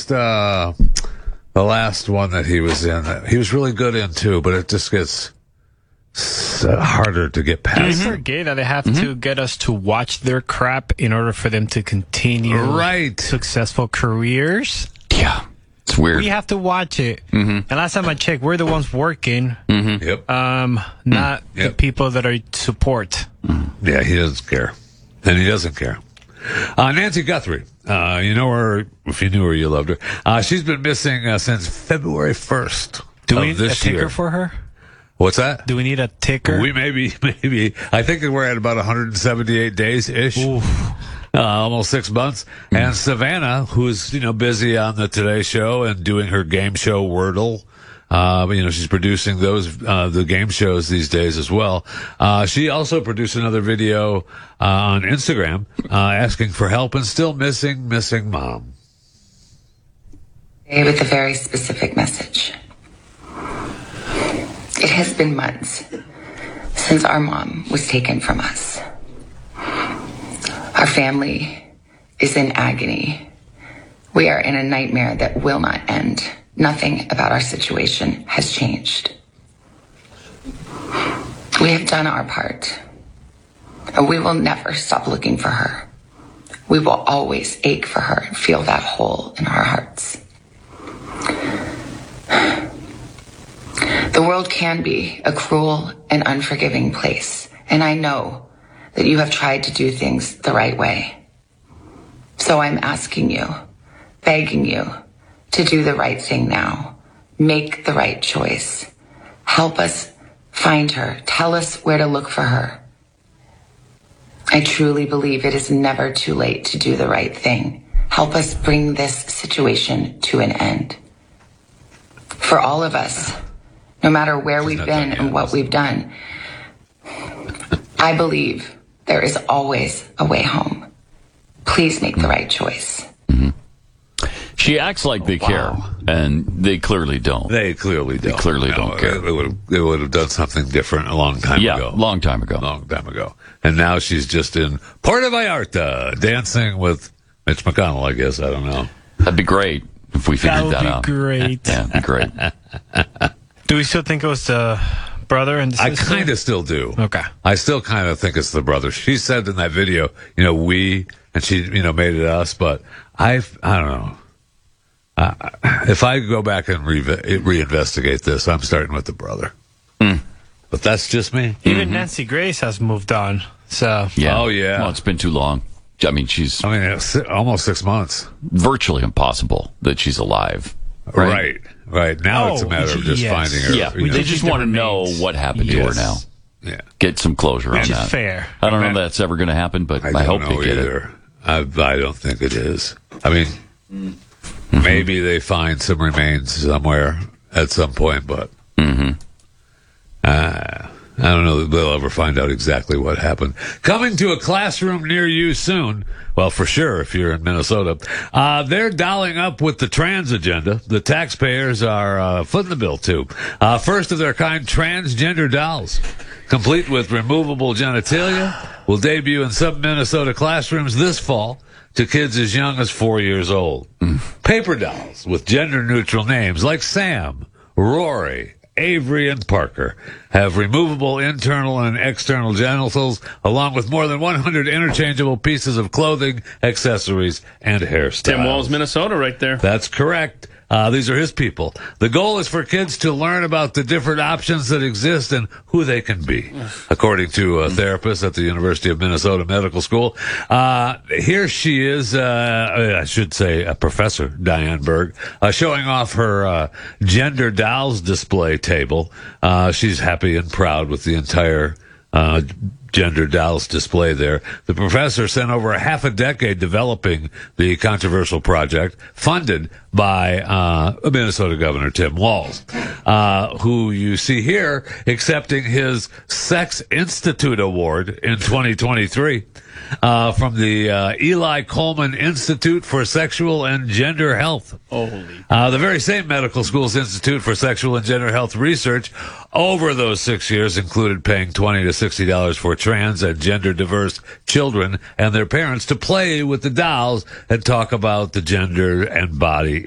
one that he was in, he was really good in too, but it just gets harder to get past. They forget that they have to get us to watch their crap in order for them to continue successful careers. Yeah, it's weird. We have to watch it. And last time I checked, we're the ones working, Yep. not the people that are support. Yeah, he doesn't care. And he doesn't care. Nancy Guthrie, you know her, if you knew her, you loved her. She's been missing since February 1st. Do we of need a this ticker year. for her? What's that? Do we need a ticker? We maybe. I think we're at about 178 days-ish. Almost 6 months. And Savannah, who's, busy on the Today Show and doing her game show Wordle. She's producing the game shows these days as well. She also produced another video, on Instagram, asking for help and still missing mom. With a very specific message. It has been months since our mom was taken from us. Our family is in agony. We are in a nightmare that will not end. Nothing about our situation has changed. We have done our part, and we will never stop looking for her. We will always ache for her and feel that hole in our hearts. The world can be a cruel and unforgiving place, and I know that you have tried to do things the right way. So I'm asking you, begging you, to do the right thing now. Make the right choice. Help us find her. Tell us where to look for her. I truly believe it is never too late to do the right thing. Help us bring this situation to an end. For all of us, no matter where we've been and what we've done, I believe there is always a way home. Please make the right choice. She acts like they care, and they clearly don't. They clearly don't care. They would have done something different a long time ago. Yeah, long time ago. And now she's just in Puerto Vallarta dancing with Mitch McConnell, I guess. I don't know. That'd be great if we figured that out. That would be great. Yeah, that'd be great. Do we still think it was the brother and the sister? I kind of still do. Okay. I still kind of think it's the brother. She said in that video, we, and she, made it us, but I don't know. If I go back and reinvestigate this, I'm starting with the brother. But that's just me. Even Nancy Grace has moved on. So. Yeah. Oh, yeah. Well, it's been too long. It's almost 6 months. Virtually impossible that she's alive. Right. Now it's a matter of just finding her. Yeah, they just want to know what happened to her now. Yeah. Get some closure on Which that. is fair. I don't know if that's ever going to happen, but I hope they get it. I don't think it is. I mean, maybe they find some remains somewhere at some point, but I don't know that they'll ever find out exactly what happened. Coming to a classroom near you soon. Well, for sure, if you're in Minnesota. They're dialing up with the trans agenda. The taxpayers are footing the bill, too. First of their kind, transgender dolls, complete with removable genitalia, will debut in some Minnesota classrooms this fall to kids as young as 4 years old. Paper dolls with gender-neutral names like Sam, Rory, Avery, and Parker have removable internal and external genitals, along with more than 100 interchangeable pieces of clothing, accessories, and hairstyles. Tim Walz, Minnesota, right there. That's correct. These are his people. The goal is for kids to learn about the different options that exist and who they can be, according to a therapist at the University of Minnesota Medical School. Here she is, I should say, Professor Diane Berg, showing off her gender dolls display table. She's happy and proud with the entire gender dolls display there. The professor spent over half a decade developing the controversial project, funded by Minnesota Governor Tim Walz, who you see here accepting his Sex Institute Award in 2023 from the Eli Coleman Institute for Sexual and Gender Health. The very same medical school's Institute for Sexual and Gender Health Research over those 6 years included paying $20 to $60 for trans and gender diverse children and their parents to play with the dolls and talk about the gender and body